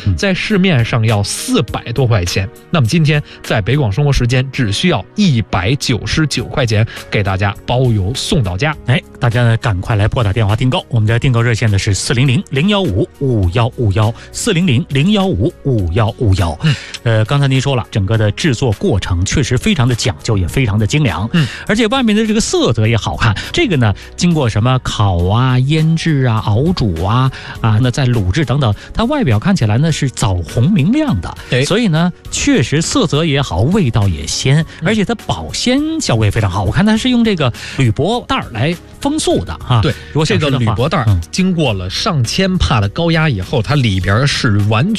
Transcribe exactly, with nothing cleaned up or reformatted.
在市面上要四百多块钱。那么今天在北广生活时间只需要一百九十九块钱，给大家包邮送到家。 哎，大家呢赶快来拨打电话订购，我们的订购热线呢是四零零零幺五五幺五幺四零零零幺五五幺五幺。嗯，呃，刚才您说了，整个的制作过程确实非常的讲究，也非常的精良。嗯，而且外面的这个色泽也好看。这个呢，经过什么烤啊、腌制啊、熬煮啊啊，那再卤制等等，它外表看起来呢是枣红明亮的。哎，所以呢，确实色泽也好，味道也鲜，而且它保鲜效果也非常好。我看它是用这个铝箔袋来封塑的哈。 对，如果这个铝箔袋经过了上千帕的高压以后，它里边是完全